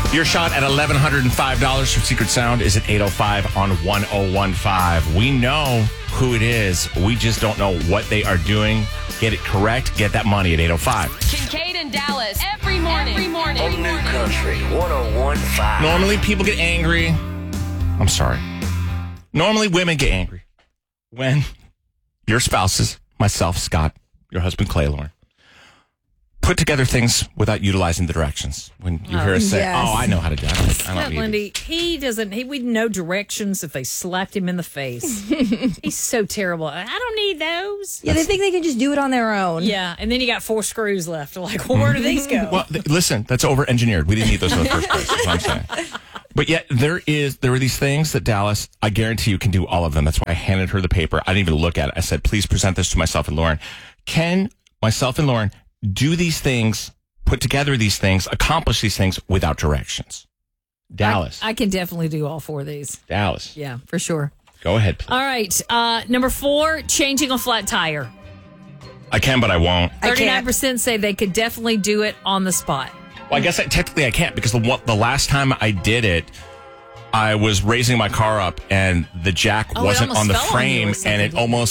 Your shot at $1,105 for Secret Sound is at 8:05 on 1015. We know who it is. We just don't know what they are doing. Get it correct. Get that money at 8:05. Kincaid and Dallas every morning. On New Country 1015. Normally, people get angry. I'm sorry. Normally, women get angry when your spouses, myself, Scott, your husband, Clay Lauren, put together things without utilizing the directions. When you hear us say, yes. I know how to do it. I don't need Lindy, he would know directions if they slapped him in the face. He's so terrible. I don't need those. Yeah, they think they can just do it on their own. Yeah, and then you got 4 screws left. Like, well, where do these go? Well, listen, that's over-engineered. We didn't need those in the first place. That's what I'm saying. But yet, there were these things that Dallas, I guarantee you, can do all of them. That's why I handed her the paper. I didn't even look at it. I said, please present this to myself and Lauren. Can myself and Lauren do these things, put together these things, accomplish these things without directions? Dallas. I can definitely do all 4 of these. Dallas. Yeah, for sure. Go ahead, please. All right. Number 4, changing a flat tire. I can, but I won't. 39% say they could definitely do it on the spot. Well, I guess technically I can't because the last time I did it, I was raising my car up and the jack wasn't on the frame, and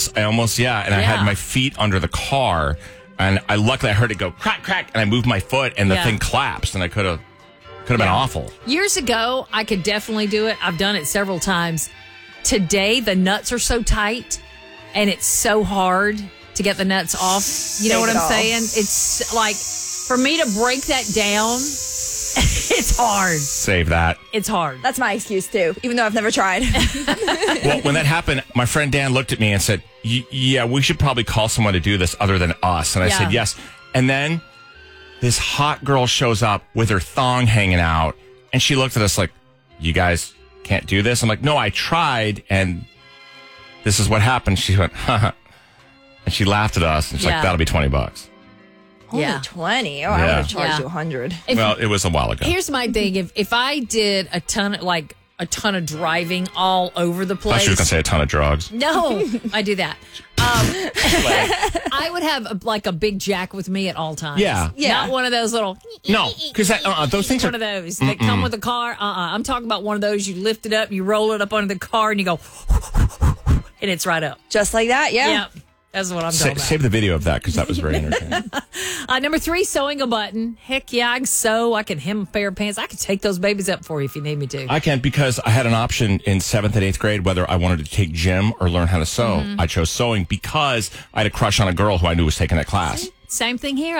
I had my feet under the car, and luckily I heard it go crack, crack, and I moved my foot, and the thing collapsed, and I could have been awful. Years ago, I could definitely do it. I've done it several times. Today, the nuts are so tight, and it's so hard to get the nuts off. You know what I'm saying? It's like, for me to break that down, it's hard. Save that. It's hard. That's my excuse, too, even though I've never tried. Well, when that happened, my friend Dan looked at me and said, yeah, we should probably call someone to do this other than us. And I said, yes. And then this hot girl shows up with her thong hanging out, and she looked at us like, you guys can't do this? I'm like, no, I tried, and this is what happened. She went, haha. And she laughed at us, and she's like, that'll be $20. Only 20? Oh, I would have charged you 100. Well, it was a while ago. Here's my thing. If I did a ton of driving all over the place. I thought she was going to say a ton of drugs. No, I do that. I would have a big jack with me at all times. Yeah. Not one of those little. No, because those things one of those that come with the car. I'm talking about one of those you lift it up, you roll it up under the car, and you go, and it's right up. Just like that, yeah. Yeah. That's what I'm talking about. Save the video of that because that was very entertaining. Number 3, sewing a button. Heck yeah, I can sew. I can hem a pair of pants. I can take those babies up for you if you need me to. I can because I had an option in 7th and 8th grade whether I wanted to take gym or learn how to sew. I chose sewing because I had a crush on a girl who I knew was taking that class. Same thing here.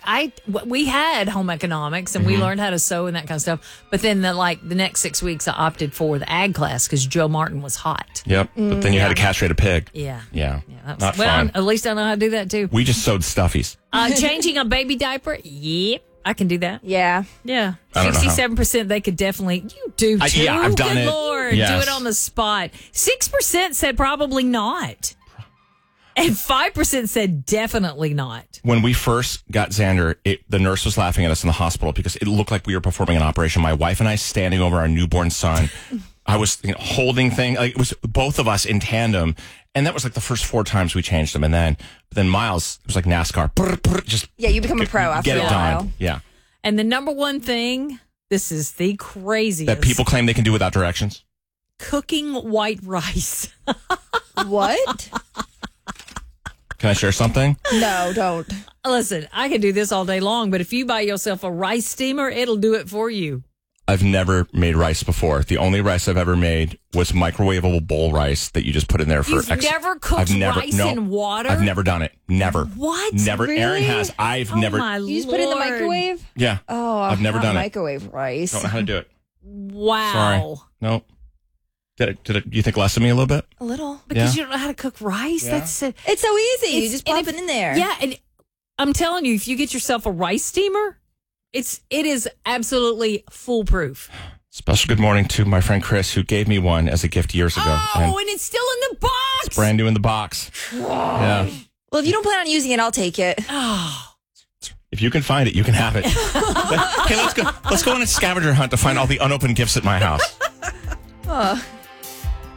We had home economics and we learned how to sew and that kind of stuff. But then the next 6 weeks I opted for the ag class because Joe Martin was hot. Yep. But then you had to castrate a pig. Yeah. Not fun. At least I know how to do that too. We just sewed stuffies. Changing a baby diaper. Yep. I can do that. Yeah. Yeah. I don't know how. 67% they could definitely. You do too. Yeah, I've done Good it. Lord. Yes. Do it on the spot. 6% said probably not. And 5% said definitely not. When we first got Xander, the nurse was laughing at us in the hospital because it looked like we were performing an operation. My wife and I standing over our newborn son. I was holding thing. It was both of us in tandem. And that was like the first 4 times we changed them. And then Miles, it was like NASCAR. Just you become a pro after get a it while. done. Yeah. And the number one thing, this is the craziest. That people claim they can do without directions. Cooking white rice. What? Can I share something? No, don't. Listen, I can do this all day long, but if you buy yourself a rice steamer, it'll do it for you. I've never made rice before. The only rice I've ever made was microwavable bowl rice that you just put in there for. You've never cooked rice in water? I've never done it. Never. What? Never. Really? Aaron has. I've never. My You just put it in the microwave? Yeah. Oh, I've never done it. Microwave rice. Don't know how to do it. Wow. Sorry. No. Did it? You think less of me a little bit? A little. Because you don't know how to cook rice. Yeah. That's it. It's so easy. You just pop it in there. Yeah, and I'm telling you, if you get yourself a rice steamer, it is absolutely foolproof. Special good morning to my friend Chris, who gave me one as a gift years ago. Oh, and it's still in the box. It's brand new in the box. Yeah. Well, if you don't plan on using it, I'll take it. Oh. If you can find it, you can have it. Hey, let's go on a scavenger hunt to find all the unopened gifts at my house.